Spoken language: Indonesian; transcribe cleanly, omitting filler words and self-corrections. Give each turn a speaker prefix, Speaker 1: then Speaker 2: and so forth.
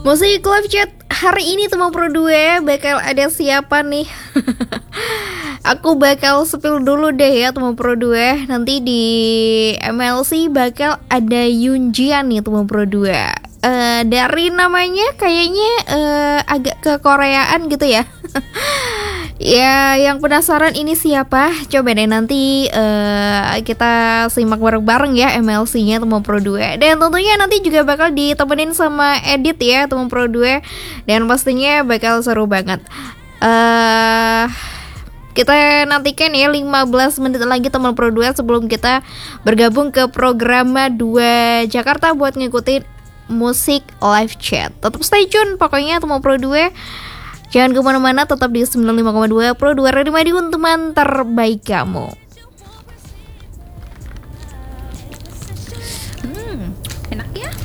Speaker 1: Musik live chat hari ini teman Pro 2 bakal ada siapa nih? Aku bakal spill dulu deh ya teman Pro 2. Nanti di MLC bakal ada Yoonjian nih teman Pro 2. Dari namanya kayaknya agak kekoreaan gitu ya. Ya, yang penasaran ini siapa? Coba deh nanti kita simak bareng-bareng ya MLC-nya teman Pro 2. Dan tentunya nanti juga bakal ditemenin sama edit ya teman Pro 2. Dan pastinya bakal seru banget. Kita nantikan ya 15 menit lagi teman Pro 2 sebelum kita bergabung ke program 2 Jakarta buat ngikutin musik live chat. Tetap stay tune pokoknya teman Pro 2. Jangan kemana-mana, tetap di 95,2 Pro 2 Radio Madiun, teman terbaik kamu.
Speaker 2: Enak ya?